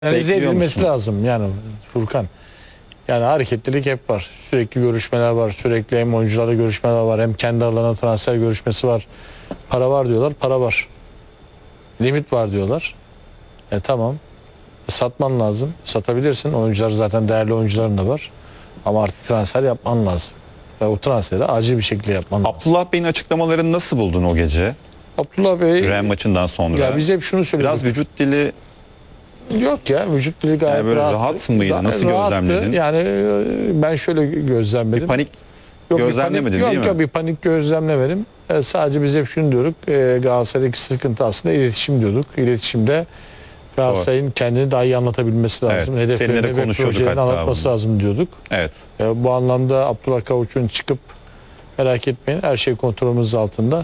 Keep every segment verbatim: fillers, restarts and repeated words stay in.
analize edilmesi lazım yani Furkan. Yani hareketlilik hep var. Sürekli görüşmeler var. Sürekli hem oyuncularla görüşmeler var. Hem kendi aralarında transfer görüşmesi var. Para var diyorlar. Para var. Limit var diyorlar. E tamam. E, satman lazım. Satabilirsin. Oyuncular zaten değerli oyuncuların da var. Ama artık transfer yapman lazım. Ve o transferi acil bir şekilde yapman lazım. Abdullah Bey'in açıklamalarını nasıl buldun o gece? Abdullah Bey... Real maçından sonra. Ya biz hep şunu söyledik. Biraz vücut dili... Yok ya, vücut dili gayet yani böyle rahat. rahat mıydı? Nasıl rahattı. gözlemledin? Yani ben şöyle gözlemledim. Bir panik yok, gözlemlemedin bir panik, değil yok, mi? Yok bir panik gözlemlemedim. E, sadece biz hep şunu diyorduk. E, Galatasaray'daki sıkıntı aslında iletişim diyorduk. İletişimde Galatasaray'ın kendini daha iyi anlatabilmesi lazım. Evet, hedeflerini ve projelerini anlatması bunu. lazım diyorduk. Evet. E, bu anlamda Abdullah Kavuç'un çıkıp merak etmeyin her şey kontrolümüz altında.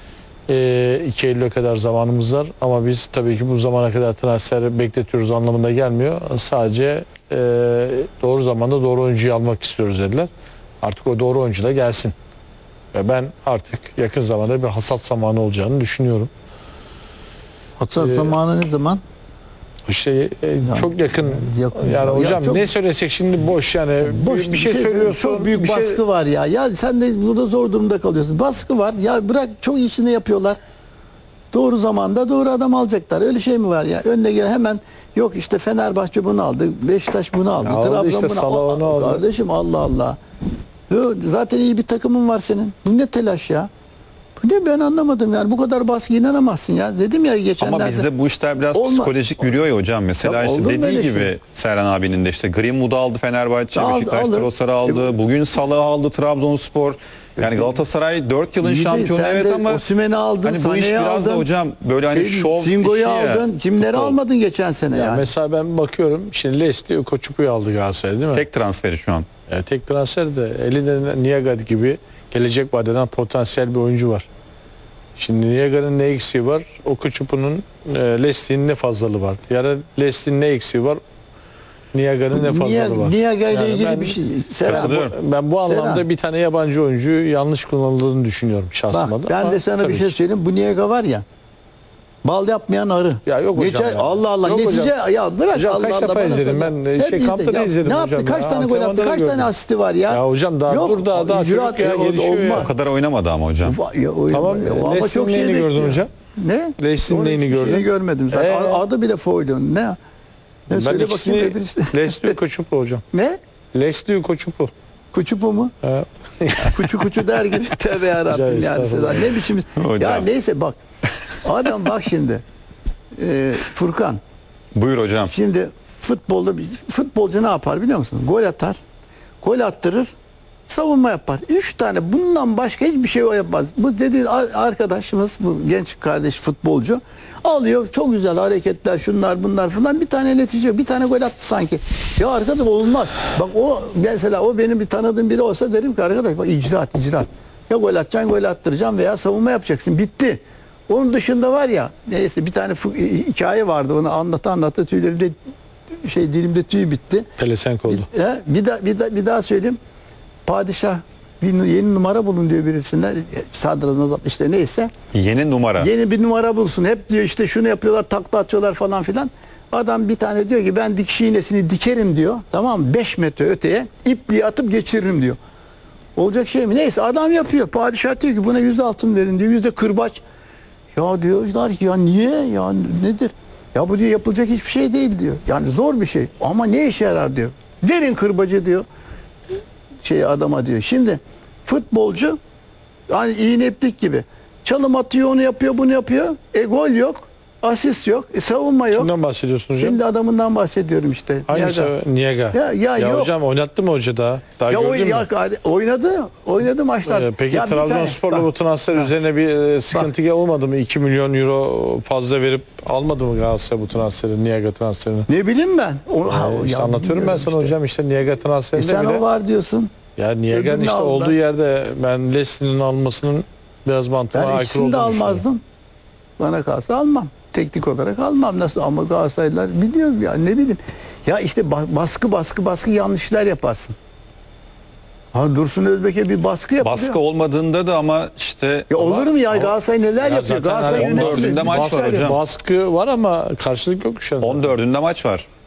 E, iki Eylül'e kadar zamanımız var ama biz tabii ki bu zamana kadar transfer bekletiyoruz anlamında gelmiyor. Sadece e, doğru zamanda doğru oyuncuyu almak istiyoruz dediler. Artık o doğru oyuncu da gelsin. Ve ben artık yakın zamanda bir hasat zamanı olacağını düşünüyorum. Hasat ee, zamanı ne zaman? İşte e, yani, çok yakın. yakın. Yani hocam ya çok, ne söylesek şimdi boş yani. Boş bir, bir şey, şey söylüyorsun. Çok büyük bir baskı şey... var ya. Ya sen de burada zor durumda kalıyorsun. Baskı var. Ya bırak çok işini yapıyorlar. Doğru zamanda doğru adam alacaklar. Öyle şey mi var ya? Önüne gel hemen yok işte Fenerbahçe bunu aldı. Beşiktaş bunu aldı. Ya Trabzon işte bunu aldı. aldı. Kardeşim Allah Allah. Zaten iyi bir takımın var senin. Bu ne telaş ya? Bu ne, ben anlamadım yani, bu kadar baskı inanamazsın ya. Dedim ya geçenlerde. Ama bizde bu işler biraz Olma. psikolojik yürüyor ya hocam. Mesela ya işte dediği gibi şey? Serhan abinin de işte Greenwood'u aldı Fenerbahçe, Al, Beşiktaş alır. Trossard'ı aldı, E, bugün Salah'ı aldı Trabzonspor. Yani Galatasaray dört yılın İyi de şampiyonu sen evet de ama Osimhen'i aldın, hani bu iş Sané'yi biraz aldın. da hocam böyle hani Şey, şov Singo'yu işi ya, aldın. Kimleri futbol. almadın geçen sene Ya yani? mesela ben bakıyorum şimdi Leslie Koçupu'yu aldı Galatasaray değil mi? Tek transferi şu an. E, tek transfer de elinde Niaga gibi gelecek vadeden potansiyel bir oyuncu var. Şimdi Niaga'nın ne eksiği var? O Koçupu'nun e, Leslie'nin ne fazlalığı var? Yani Leslie'nin ne eksiği var? Niaga'nın ne fazlalığı var? Niaga ile yani ilgili ben, bir şey. Serhan, bu, ben bu anlamda Serhan. bir tane yabancı oyuncuyu yanlış kullanıldığını düşünüyorum şahsıma da. Ben Ama de sana bir şey ki. söyleyeyim. Bu Niaga var ya. Bal yapmayan arı. Ya yok hocam. Geçen, Ya. Allah Allah. Yok netice hocam. ya bırak Hocam Allah kaç Allah. defa izledim ben. Hep Şey, kampta da ya. izledim Ne hocam. yaptı? Kaç ya. tane gol attı? Antrenmanda Kaç gördüm. tane asisti var ya? Ya hocam daha Yok, dur daha daha icraat, çocuk ya e, gelişiyor olmaz. ya. O kadar oynamadı ama hocam. Ya, o, Tamam. ama Leslie'nin çok şey neyini gördün bekliyor. hocam? Ne? Leslie'nin Onu neyini hiçbir gördün? şeyini görmedim zaten. Ee? Adı bile Foylon. Ne? Ne Ben söyle ikisini bakayım birisi. Leslie Koçupu hocam. Ne? Leslie Koçupu. Kuçupu mu? Ha. Kuçu kuçu der gibi. Tövbe yarabbim yani. estağfurullah. Ne biçim. Hocam. Ya neyse bak. Adam bak şimdi. Ee, Furkan. Buyur hocam. Şimdi futbolda bir futbolcu ne yapar biliyor musun? Gol atar. Gol attırır. Savunma yapar. Üç tane bundan başka hiçbir şey o yapmaz. Bu dediği arkadaşımız, bu genç kardeş futbolcu alıyor. Çok güzel hareketler, şunlar bunlar falan. Bir tane netice, bir tane gol attı sanki. Ya arkadaş olmaz. Bak o mesela o benim bir tanıdığım biri olsa derim ki arkadaş bak icraat icraat. Ya gol atacaksın, gol attıracaksın veya savunma yapacaksın. Bitti. Onun dışında var ya neyse bir tane hikaye vardı, onu anlata anlata tüylerimde şey dilimde tüy bitti. Pelesenk oldu. Bir, he, bir daha bir daha bir daha söyleyeyim. Padişah bir yeni numara bulun diyor birisinden. Sadrına işte neyse. Yeni numara. Yeni bir numara bulsun. Hep diyor işte şunu yapıyorlar, takla atıyorlar falan filan. Adam bir tane diyor ki ben dikiş iğnesini dikerim diyor. Tamam mı? beş metre öteye ipliği atıp geçiririm diyor. Olacak şey mi? Neyse adam yapıyor. Padişah diyor ki buna yüz altın verin diyor. Yüzde kırbaç. Ya diyorlar ki ya niye? Ya nedir? Ya bu diyor yapılacak hiçbir şey değil diyor. Yani zor bir şey. Ama ne işe yarar diyor. Verin kırbacı diyor. Şey adama diyor. Şimdi futbolcu yani iğneplik gibi çalım atıyor, onu yapıyor, bunu yapıyor. E gol yok, asist yok, e, savunma yok. Kimden bahsediyorsun hocam? Şimdi adamından bahsediyorum işte. Hangisi? Niaga. Ya, ya, ya yok. hocam oynattı mı hoca daha? Daha Ya, gördün oy, mü? ya oynadı, oynadı maçlar. Ee, peki ya Trabzonspor'la bu transfer bak, üzerine bir e, sıkıntı bak. olmadı mı? iki milyon euro fazla verip almadı mı Galatasaray bu transferi, Niaga transferini? Ne bileyim ben. O, Ee, ha, işte ya, anlatıyorum ben sana işte. hocam işte Niaga E transferinde sen bile. o var diyorsun. Ya Niaga'nın Öbürünü işte al olduğu ben. yerde ben Leslie'nin almasının biraz mantığına Ben aykırı ikisini olduğunu de düşünüyorum. almazdım. Bana kalsa almam. Teknik olarak almam. Nasıl? Ama Galatasaraylılar biliyorum ya, ne bileyim. Ya işte baskı baskı baskı yanlışlar yaparsın. Ha, Dursun Özbek'e bir baskı yapılıyor. Baskı olmadığında da ama işte Ya olur mu ya? Ama- Galatasaray neler Ya yapıyor? zaten Galatasaray hani on dördünde yönetimi- maç var baskı, hocam. baskı var ama karşılık yok şu an. on dördünde maç var.